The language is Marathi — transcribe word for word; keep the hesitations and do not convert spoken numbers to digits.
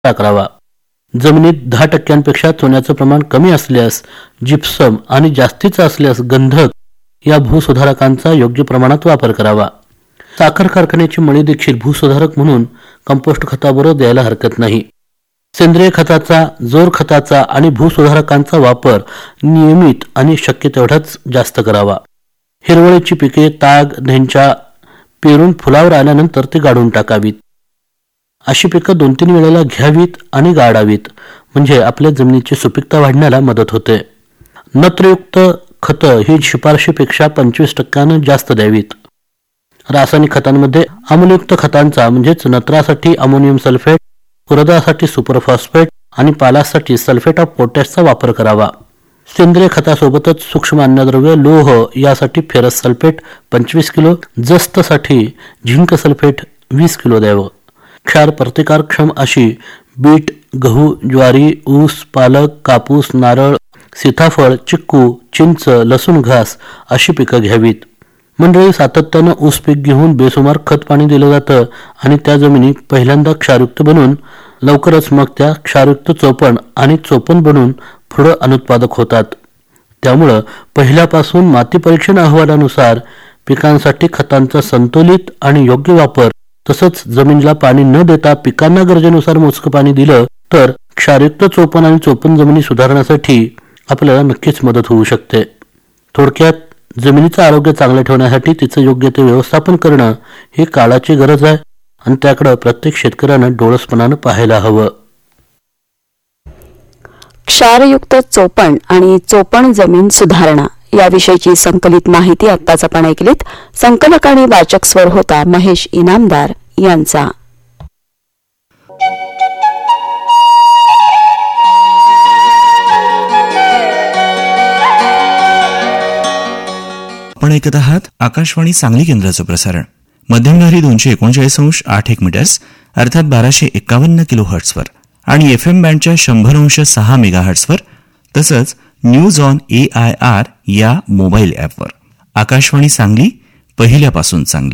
करावा. जमिनीत दहा टक्क्यांपेक्षा चुन्याचं प्रमाण कमी असल्यास, जिप्सम आणि जास्तीचं असल्यास गंधक या भूसुधारकांचा योग्य प्रमाणात वापर करावा. साखर कारखान्याची मळी देखील भूसुधारक म्हणून कंपोस्ट खताबरोबर द्यायला हरकत नाही. सेंद्रिय खताचा, जोर खताचा आणि भूसुधारकांचा वापर नियमित आणि शक्य तेवढाच जास्त करावा. हिरवळीची पिके ताग, धेंचा पेरून फुलावर आल्यानंतर ते गाडून टाकावीत. अशी पिकं दोन तीन वेळेला घ्यावीत आणि गाडावीत, म्हणजे आपल्या जमिनीची सुपीकता वाढण्याला मदत होते. नत्रयुक्त खतं ही शिफारशीपेक्षा पंचवीस टक्क्यानं जास्त द्यावीत. रासायनिक खतांमध्ये अमोलयुक्त खतांचा म्हणजेच नत्रासाठी अमोनियम सल्फेट, उरदासाठी सुपरफॉस्फेट आणि पालासाठी सल्फेट ऑफ पोटॅशचा वापर करावा. सेंद्रिय खतासोबतच सूक्ष्म अन्नद्रव्य लोह यासाठी फेरस सल्फेट पंचवीस किलो, जस्तसाठी झिंक सल्फेट वीस किलो द्यावं. क्षार प्रतिकारक्षम अशी बीट, गहू, ज्वारी, ऊस, पालक, कापूस, नारळ, सीताफळ, चिक्कू, चिंच, लसूण घास अशी पिकं घ्यावीत. मंडळी, सातत्यानं ऊस पीक घेऊन बेसुमार खत पाणी दिलं जातं आणि त्या जमिनी पहिल्यांदा क्षारयुक्त बनून लवकरच मग त्या क्षारयुक्त चोपण आणि चोपण बनून पुढं अनुत्पादक होतात. त्यामुळं पहिल्यापासून माती परीक्षण अहवालानुसार पिकांसाठी खतांचा संतुलित आणि योग्य वापर, तसंच जमिनीला पाणी न देता पिकांना गरजेनुसार मोजकं पाणी दिलं तर क्षारयुक्त चोपण आणि चोपण जमिनी सुधारण्यासाठी आपल्याला नक्कीच मदत होऊ शकते. थोडक्यात, जमिनीचं आरोग्य चांगलं ठेवण्यासाठी तिचं योग्य ते व्यवस्थापन करणं ही काळाची गरज आहे आणि त्याकडं प्रत्येक शेतकऱ्यानं डोळसपणानं पाहायला हवं. क्षारयुक्त चोपण आणि चोपण जमीन सुधारणा याविषयीची संकलित माहिती आत्ताच आपण ऐकलीत. संकलक आणि वाचक स्वर होता महेश इनामदार यांचा. आपण ऐकत आहात आकाशवाणी सांगली केंद्राचं प्रसारण. मध्यमधारी दोनशे एकोणचाळीस अंश आठ एक मीटर्स अर्थात बाराशे एक्कावन्न किलो हर्ट्सवर आणि एफ एम बँडच्या शंभर अंश सहा मेगा हर्ट्सवर, तसंच news on A I R या मोबाईल ॲपवर. आकाशवाणी सांगली, पहिल्यापासून सांगली.